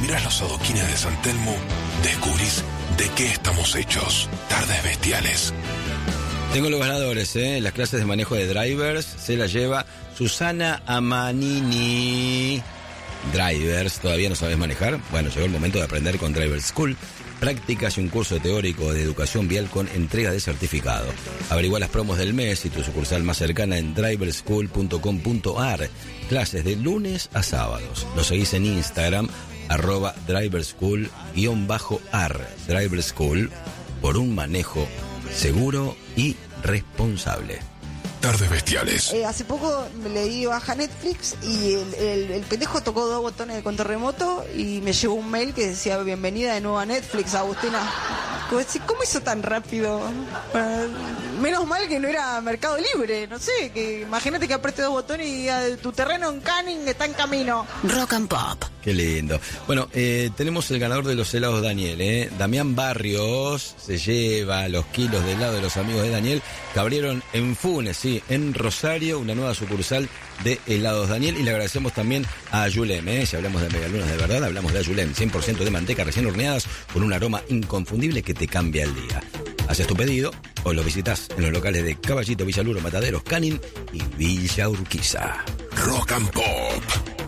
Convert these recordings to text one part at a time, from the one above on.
mirás los adoquines de San Telmo, descubrís de qué estamos hechos. Tardes Bestiales. Tengo los ganadores, las clases de manejo de drivers se la lleva Susana Amanini. Drivers, ¿todavía no sabes manejar? Bueno, llegó el momento de aprender con Driver School. Prácticas y un curso teórico de educación vial con entrega de certificado. Averigua las promos del mes y tu sucursal más cercana en driverschool.com.ar. Clases de lunes a sábados. Lo seguís en Instagram, @driverschool_ar. Driver School, por un manejo seguro y responsable. Tardes Bestiales. Hace poco le di baja Netflix y el pendejo tocó 2 botones de control remoto y me llegó un mail que decía: bienvenida de nuevo a Netflix, Agustina. ¿Cómo hizo tan rápido? Menos mal que no era Mercado Libre, no sé, que imagínate que apriete 2 botones y diga: tu terreno en Canning está en camino. Rock and Pop. Qué lindo. Bueno, tenemos el ganador de los helados Daniel, Damián Barrios se lleva los kilos de helado de los amigos de Daniel que abrieron en Funes, sí, en Rosario, una nueva sucursal de helados Daniel. Y le agradecemos también a Ayulem, si hablamos de medialunas de verdad, hablamos de Ayulem, 100% de manteca recién horneadas con un aroma inconfundible que te cambia el día. Haces tu pedido o lo visitas en los locales de Caballito, Villaluro, Mataderos, Canning y Villa Urquiza. Rock and Pop.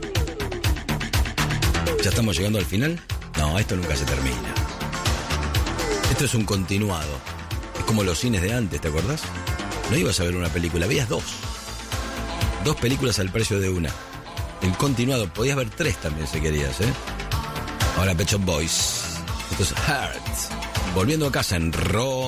¿Ya estamos llegando al final? No, esto nunca se termina. Esto es un continuado. Es como los cines de antes, ¿te acordás? No ibas a ver una película, veías 2. 2 películas al precio de una. El continuado, podías ver 3 también si querías, Ahora Pet Shop Boys. Esto es Heart. Volviendo a casa en